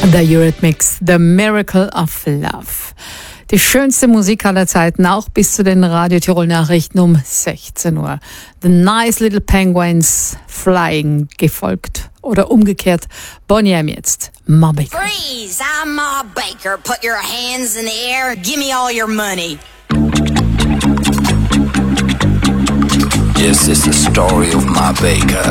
The Eurythmics, The Miracle of Love. Die schönste Musik aller Zeiten, auch bis zu den Radio Tirol Nachrichten um 16 Uhr. The Nice Little Penguins Flying, gefolgt oder umgekehrt. Boney M jetzt, Ma Baker. Freeze! I'm Ma Baker. Put your hands in the air. Give me all your money. This is the story of Ma Baker.